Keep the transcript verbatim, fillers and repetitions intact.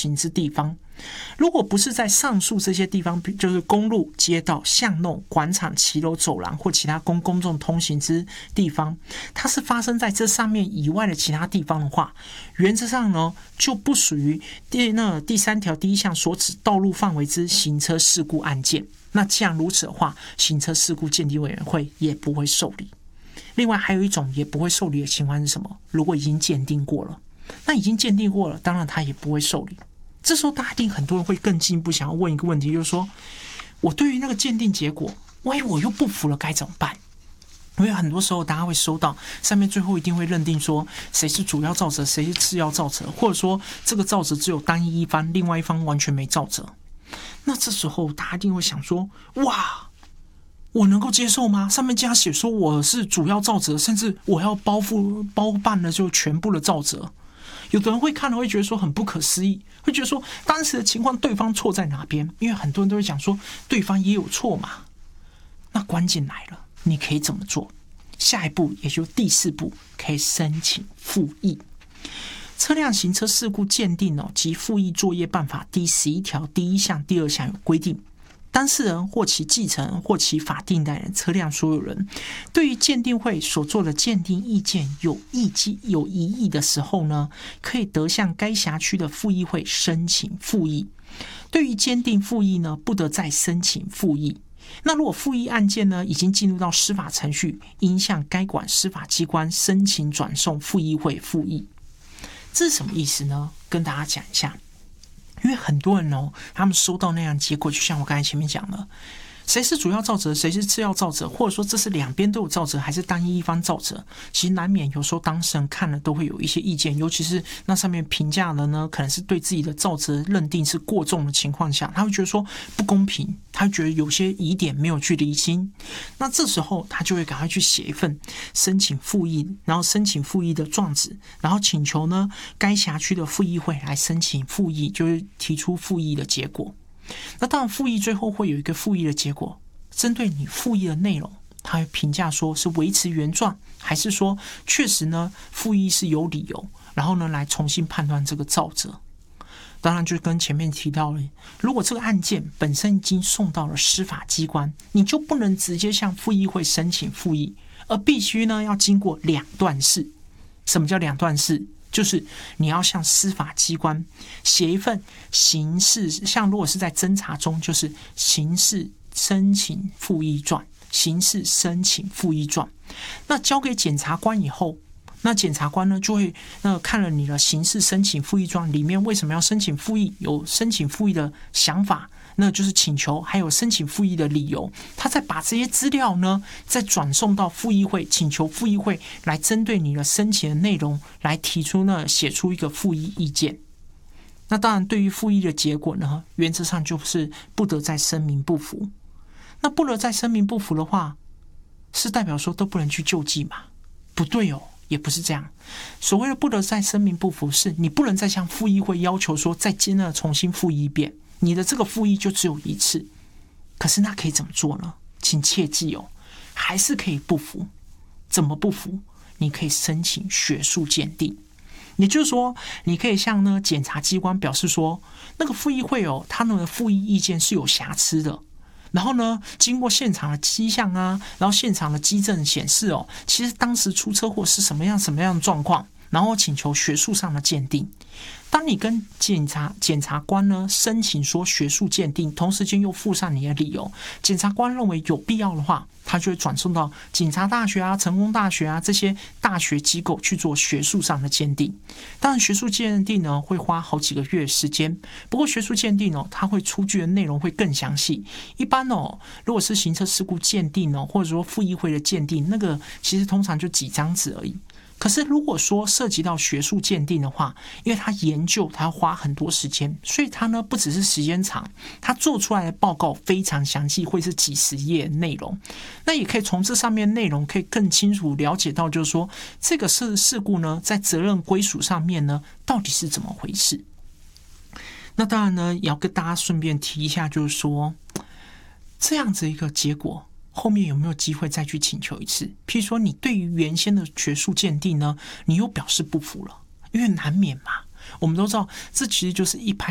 行之地方。如果不是在上述这些地方，就是公路、街道、巷弄、广场、骑楼、走廊或其他公公众通行之地方，它是发生在这上面以外的其他地方的话，原则上呢就不属于第那第三条第一项所指道路范围之行车事故案件。那既然如此的话，行车事故鉴定委员会也不会受理。另外还有一种也不会受理的情况是什么？如果已经鉴定过了，那已经鉴定过了，当然他也不会受理。这时候大家一定很多人会更进一步想要问一个问题，就是说我对于那个鉴定结果，万一我又不服了该怎么办？因为很多时候大家会收到上面最后一定会认定说谁是主要肇责，谁是次要肇责，或者说这个肇责只有单一一方，另外一方完全没肇责。那这时候大家一定会想说，哇，我能够接受吗？上面竟然写说我是主要肇责，甚至我要包负包办了就全部的肇责。有的人会看了会觉得说很不可思议，会觉得说当时的情况对方错在哪边？因为很多人都会讲说对方也有错嘛。那关键来了，你可以怎么做？下一步也就是第四步，可以申请复议。车辆行车事故鉴定哦及复议作业办法第十一条第一项、第二项有规定。当事人或其继承人或其法定代理人车辆所有人，对于鉴定会所做的鉴定意见有异议有疑义的时候呢，可以得向该辖区的复议会申请复议。对于鉴定复议呢，不得再申请复议。那如果复议案件呢已经进入到司法程序，应向该管司法机关申请转送复议会复议。这是什么意思呢？跟大家讲一下。因为很多人哦，他们收到那样结果，就像我刚才前面讲的，谁是主要肇责，谁是次要肇责，或者说这是两边都有肇责，还是单一一方肇责，其实难免有时候当事人看了都会有一些意见，尤其是那上面评价的呢，可能是对自己的肇责认定是过重的情况下，他会觉得说不公平，他会觉得有些疑点没有去厘清，那这时候他就会赶快去写一份申请复议，然后申请复议的状纸，然后请求呢该辖区的复议会来申请复议，就是提出复议的结果。那当然复议最后会有一个复议的结果，针对你复议的内容，他会评价说是维持原状，还是说确实呢复议是有理由，然后呢来重新判断这个肇责。当然就跟前面提到了，如果这个案件本身已经送到了司法机关，你就不能直接向复议会申请复议，而必须呢要经过两段式。什么叫两段式？就是你要向司法机关写一份刑事，像如果是在侦查中，就是刑事申请复议状，刑事申请复议状。那交给检察官以后，那检察官呢就会那看了你的刑事申请复议状里面为什么要申请复议，有申请复议的想法，那就是请求，还有申请复议的理由，他再把这些资料呢再转送到复议会，请求复议会来针对你的申请的内容来提出呢写出一个复议意见。那当然对于复议的结果呢，原则上就是不得再声明不服。那不得再声明不服的话，是代表说都不能去救济嘛？不对哦，也不是这样。所谓的不得再声明不服，是你不能再向复议会要求说再接着重新复议一遍，你的这个复议就只有一次。可是那可以怎么做呢？请切记哦，还是可以不服。怎么不服？你可以申请学术鉴定。也就是说，你可以向呢检察机关表示说，那个复议会哦，他们的复议意见是有瑕疵的。然后呢，经过现场的迹象啊，然后现场的基证显示哦，其实当时出车祸是什么样什么样的状况，然后请求学术上的鉴定。当你跟检察检察官呢申请说学术鉴定，同时间又附上你的理由，检察官认为有必要的话，他就会转送到警察大学啊、成功大学啊这些大学机构去做学术上的鉴定。当然，学术鉴定呢会花好几个月时间，不过学术鉴定哦，它会出具的内容会更详细。一般哦，如果是行车事故鉴定哦，或者说复议会的鉴定，那个其实通常就几张纸而已。可是如果说涉及到学术鉴定的话，因为他研究他要花很多时间，所以他呢不只是时间长，他做出来的报告非常详细，会是几十页内容。那也可以从这上面内容可以更清楚了解到，就是说这个事事故呢在责任归属上面呢到底是怎么回事。那当然呢也要跟大家顺便提一下，就是说这样子一个结果后面有没有机会再去请求一次？譬如说你对于原先的学术鉴定呢，你又表示不服了，因为难免嘛。我们都知道，这其实就是一拍